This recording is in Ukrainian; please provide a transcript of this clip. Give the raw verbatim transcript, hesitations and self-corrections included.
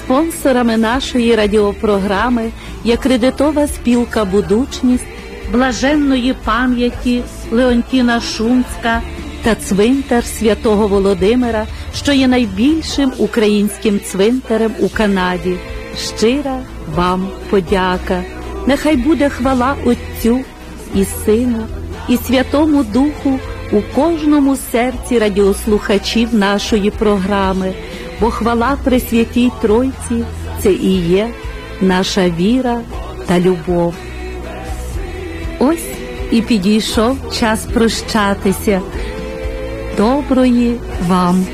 Спонсорами нашої радіопрограми є кредитова спілка «Будучність», блаженної пам'яті Леонтіна Шумська та цвинтар Святого Володимира, що є найбільшим українським цвинтарем у Канаді. Щира вам подяка. Нехай буде хвала Отцю і Сину, і Святому Духу у кожному серці радіослухачів нашої програми, бо хвала Пресвятій Тройці – це і є наша віра та любов. Ось і підійшов час прощатися. Доброї вам